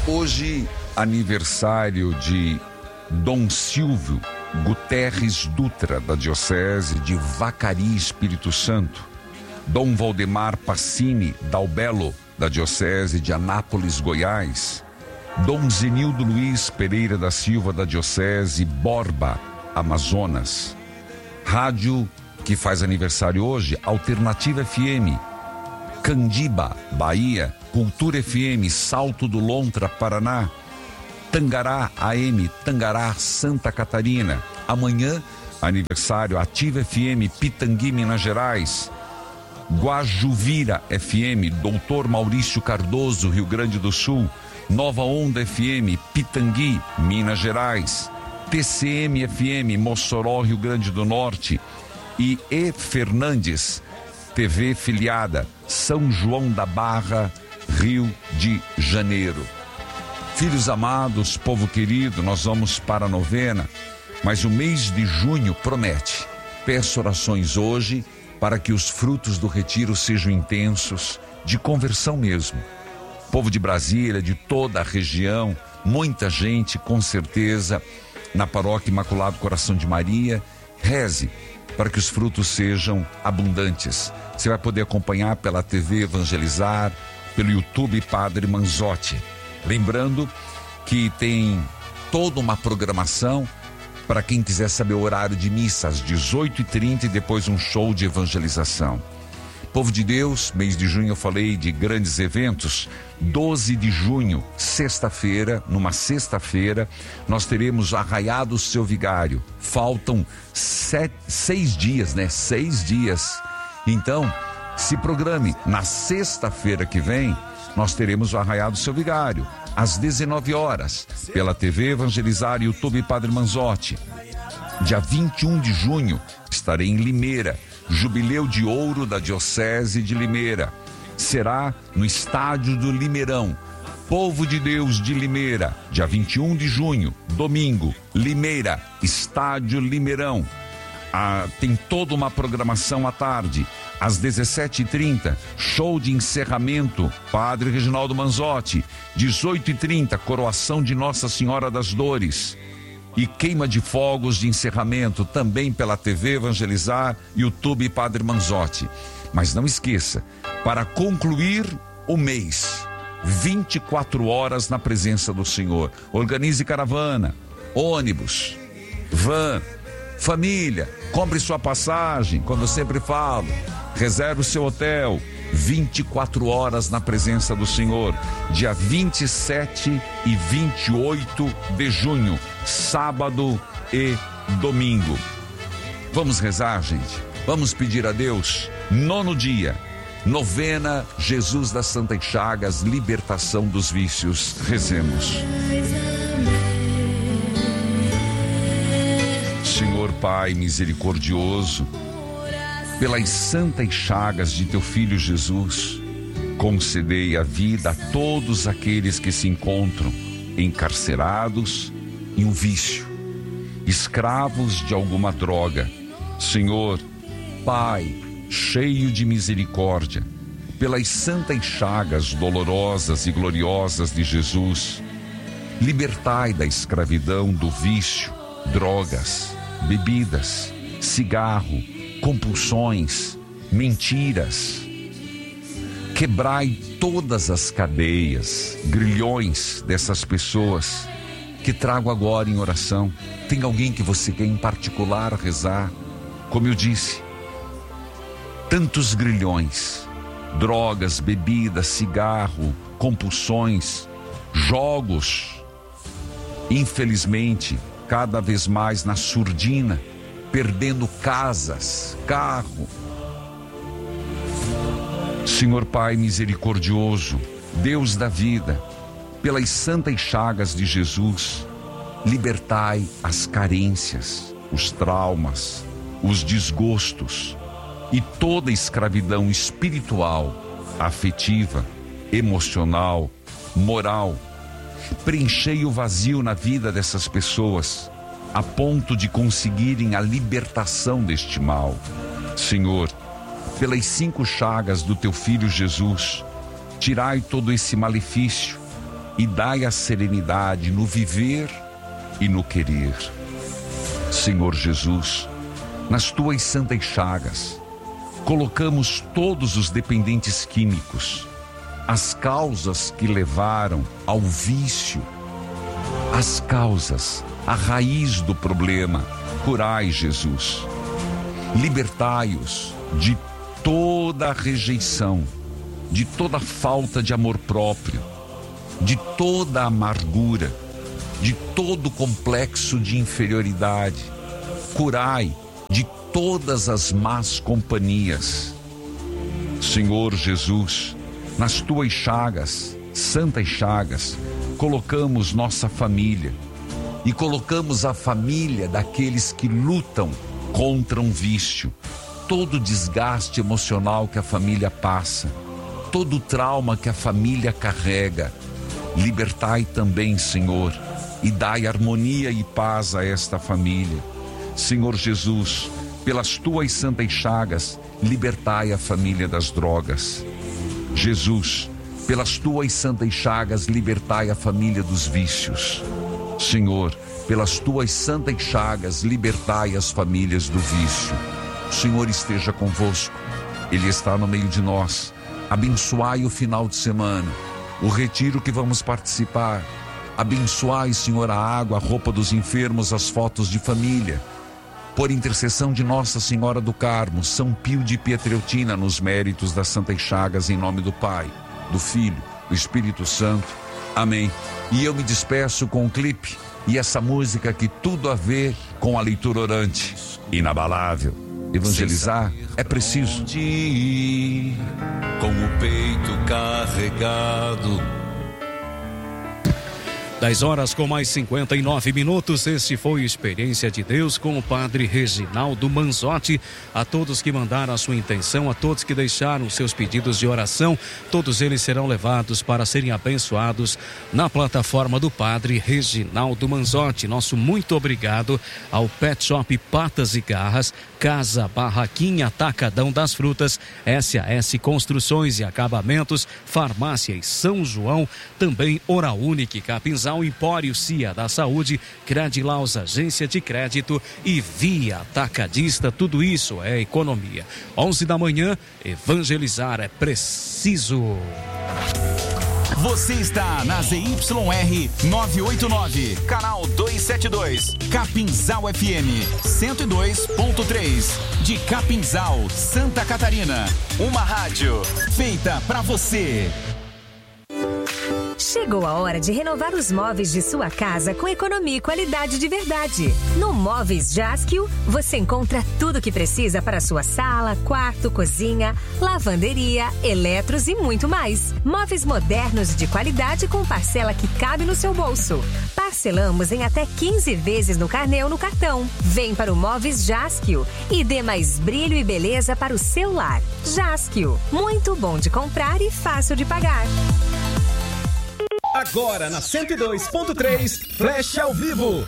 Hoje, aniversário de Dom Silvio Guterres Dutra, da Diocese de Vacaria, Espírito Santo. Dom Valdemar Passini Dalbello, da Diocese de Anápolis, Goiás. Dom Zenildo Luiz Pereira da Silva, da Diocese Borba, Amazonas. Rádio que faz aniversário hoje, Alternativa FM, Candiba, Bahia. Cultura FM, Salto do Lontra, Paraná. Tangará AM, Tangará, Santa Catarina. Amanhã, aniversário, Ativa FM, Pitangui, Minas Gerais. Guajuvira FM, Doutor Maurício Cardoso, Rio Grande do Sul. Nova Onda FM, Pitangui, Minas Gerais. TCM FM, Mossoró, Rio Grande do Norte. E Fernandes, TV filiada, São João da Barra, Rio de Janeiro. Filhos amados, povo querido, nós vamos para a novena, mas o mês de junho promete. Peço orações hoje para que os frutos do retiro sejam intensos, de conversão mesmo. Povo de Brasília, de toda a região, muita gente, com certeza, na Paróquia Imaculado Coração de Maria. Reze para que os frutos sejam abundantes. Você vai poder acompanhar pela TV Evangelizar, pelo YouTube Padre Manzotti. Lembrando que tem toda uma programação para quem quiser saber o horário de missa, às 18h30 e depois um show de evangelização. Povo de Deus, mês de junho eu falei de grandes eventos. 12 de junho, sexta-feira, numa sexta-feira, nós teremos Arraiado Seu Vigário. Faltam 6 dias, né? 6 dias. Então, se programe. Na sexta-feira que vem, nós teremos o Arraiado Seu Vigário, às 19 horas, pela TV Evangelizar, YouTube Padre Manzotti. Dia 21 de junho, estarei em Limeira. Jubileu de Ouro da Diocese de Limeira. Será no Estádio do Limeirão. Povo de Deus de Limeira, dia 21 de junho, domingo, Limeira, Estádio Limeirão. Tem toda uma programação à tarde. Às 17h30, show de encerramento, Padre Reginaldo Manzotti. 18h30, coroação de Nossa Senhora das Dores. E queima de fogos de encerramento, também pela TV Evangelizar, YouTube Padre Manzotti. Mas não esqueça, para concluir o mês, 24 horas na presença do Senhor. Organize caravana, ônibus, van, família, compre sua passagem, como eu sempre falo, reserve o seu hotel. 24 horas na presença do Senhor, dia 27 e 28 de junho, sábado e domingo. Vamos rezar, gente? Vamos pedir a Deus. 9º dia, novena Jesus das Santas Chagas, libertação dos vícios. Rezemos. Senhor Pai misericordioso, pelas santas chagas de teu Filho Jesus, concedei a vida a todos aqueles que se encontram encarcerados em um vício, escravos de alguma droga. Senhor, Pai, cheio de misericórdia, pelas santas chagas dolorosas e gloriosas de Jesus, libertai da escravidão do vício, drogas, bebidas, cigarro, compulsões, mentiras. Quebrai todas as cadeias, grilhões dessas pessoas que trago agora em oração. Tem alguém que você quer em particular rezar? Como eu disse, tantos grilhões, drogas, bebidas, cigarro, compulsões, jogos, infelizmente, cada vez mais na surdina, perdendo casas, carro. Senhor Pai misericordioso, Deus da vida, pelas santas chagas de Jesus, libertai as carências, os traumas, os desgostos e toda escravidão espiritual, afetiva, emocional, moral. Preenchei o vazio na vida dessas pessoas, a ponto de conseguirem a libertação deste mal. Senhor, pelas 5 chagas do teu Filho Jesus, tirai todo esse malefício e dai a serenidade no viver e no querer. Senhor Jesus, nas tuas santas chagas, colocamos todos os dependentes químicos, as causas que levaram ao vício, as causas, a raiz do problema. Curai, Jesus. Libertai-os de toda a rejeição, de toda a falta de amor próprio, de toda a amargura, de todo o complexo de inferioridade. Curai de todas as más companhias. Senhor Jesus, nas tuas chagas, santas chagas, colocamos nossa família e colocamos a família daqueles que lutam contra um vício, todo o desgaste emocional que a família passa, todo o trauma que a família carrega. Libertai também, Senhor, e dai harmonia e paz a esta família. Senhor Jesus, pelas tuas santas chagas, libertai a família das drogas. Jesus, pelas tuas santas chagas, libertai a família dos vícios. Senhor, pelas tuas santas chagas, libertai as famílias do vício. O Senhor esteja convosco, Ele está no meio de nós. Abençoai o final de semana, o retiro que vamos participar. Abençoai, Senhor, a água, a roupa dos enfermos, as fotos de família. Por intercessão de Nossa Senhora do Carmo, São Pio de Pietreutina, nos méritos das santas chagas, em nome do Pai, do Filho, do Espírito Santo. Amém. E eu me despeço com um clipe e essa música que tudo a ver com a leitura orante. Inabalável. Evangelizar é preciso. Com o peito carregado. 10h mais 59. Este foi Experiência de Deus com o Padre Reginaldo Manzotti. A todos que mandaram a sua intenção, a todos que deixaram seus pedidos de oração, todos eles serão levados para serem abençoados na plataforma do Padre Reginaldo Manzotti. Nosso muito obrigado ao Pet Shop Patas e Garras, Casa Barraquinha Atacadão das Frutas, SAS Construções e Acabamentos, Farmácias São João, também Oral Unique Capinzal, Empório Cia da Saúde, Credilaus Agência de Crédito e Via Atacadista. Tudo isso é economia. 11 da manhã, evangelizar é preciso. Você está na ZYR 989, canal 272, Capinzal FM 102.3, de Capinzal, Santa Catarina. Uma rádio feita pra você. Chegou a hora de renovar os móveis de sua casa com economia e qualidade de verdade. No Móveis Jaskio, você encontra tudo o que precisa para sua sala, quarto, cozinha, lavanderia, eletros e muito mais. Móveis modernos de qualidade com parcela que cabe no seu bolso. Parcelamos em até 15 vezes no carnê ou no cartão. Vem para o Móveis Jaskio e dê mais brilho e beleza para o seu lar. Jaskio, muito bom de comprar e fácil de pagar. Agora na 102.3, Flash ao vivo.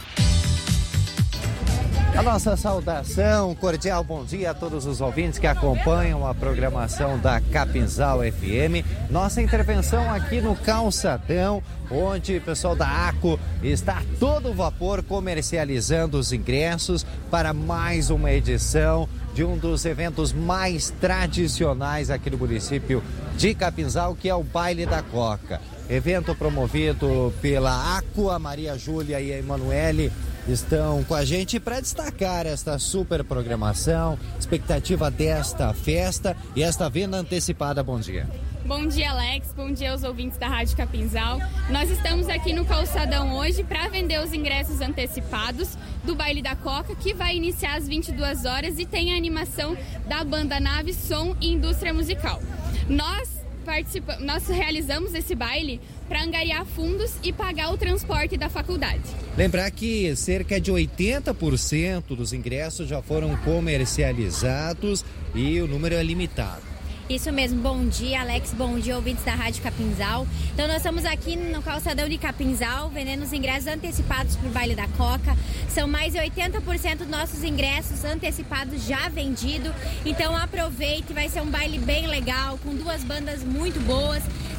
A nossa saudação, cordial bom dia a todos os ouvintes que acompanham a programação da Capinzal FM. Nossa intervenção aqui no Calçadão, onde o pessoal da ACO está a todo vapor comercializando os ingressos para mais uma edição de um dos eventos mais tradicionais aqui no município de Capinzal, que é o Baile da Coca. Evento promovido pela ACO, a Maria Júlia e a Emanuele estão com a gente para destacar esta super programação, expectativa desta festa e esta venda antecipada. Bom dia. Bom dia, Alex. Bom dia aos ouvintes da Rádio Capinzal. Nós estamos aqui no Calçadão hoje para vender os ingressos antecipados do Baile da Coca, que vai iniciar às 22 horas e tem a animação da banda Nave, Som e Indústria Musical. Nós realizamos esse baile para angariar fundos e pagar o transporte da faculdade. Lembrar que cerca de 80% dos ingressos já foram comercializados e o número é limitado. Isso mesmo, bom dia, Alex, bom dia, ouvintes da Rádio Capinzal. Então nós estamos aqui no Calçadão de Capinzal, vendendo os ingressos antecipados para o Baile da Coca. São mais de 80% dos nossos ingressos antecipados já vendidos. Então aproveite, vai ser um baile bem legal, com duas bandas muito boas.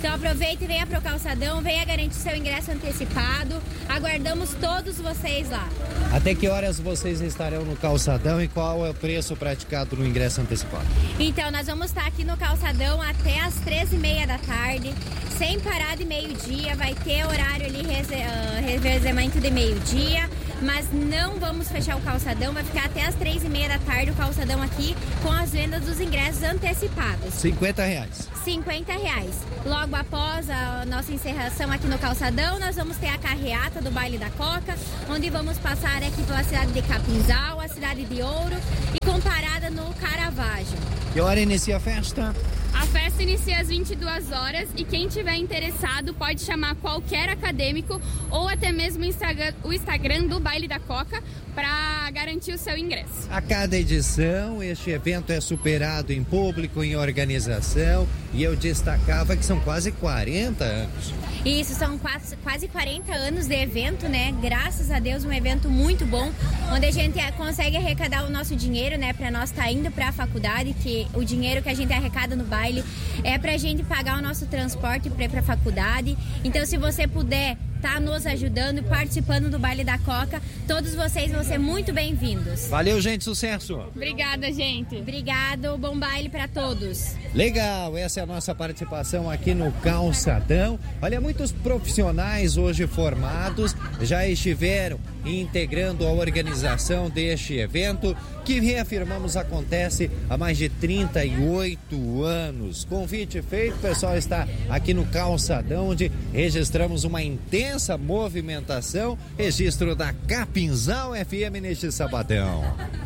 Então aproveita e venha pro calçadão, venha garantir seu ingresso antecipado. Aguardamos todos vocês lá. Até que horas vocês estarão no calçadão e qual é o preço praticado no ingresso antecipado? Então, nós vamos estar aqui no calçadão até as 13h30 da tarde, sem parar de meio-dia, vai ter horário ali, revezamento de meio-dia, mas não vamos fechar o calçadão, vai ficar até as 3h30 da tarde o calçadão aqui com as vendas dos ingressos antecipados. R$50. R$50. Logo após a nossa encerração aqui no calçadão, nós vamos ter a carreata do Baile da Coca, onde vamos passar aqui pela cidade de Capinzal, a cidade de Ouro e com parada no Caravaggio. Que hora inicia a festa? A festa inicia às 22 horas e quem tiver interessado pode chamar qualquer acadêmico ou até mesmo o Instagram do Baile da Coca para garantir o seu ingresso. A cada edição, este evento é superado em público, em organização, e eu destacava que são quase 40 anos. Isso, são quase 40 anos de evento, né? Graças a Deus, um evento muito bom, onde a gente consegue arrecadar o nosso dinheiro, né? Para nós estar indo para a faculdade, que o dinheiro que a gente arrecada no baile é para a gente pagar o nosso transporte para ir para a faculdade. Então, se você puder tá nos ajudando e participando do Baile da Coca, todos vocês vão ser muito bem-vindos. Valeu, gente, sucesso! Obrigada, gente! Obrigado, bom baile para todos! Legal, essa é a nossa participação aqui no Calçadão. Olha, muitos profissionais hoje formados já estiveram integrando a organização deste evento, que reafirmamos acontece há mais de 38 anos. Convite feito, o pessoal está aqui no Calçadão, onde registramos uma intensa movimentação, registro da Capinzal FM neste sabadão.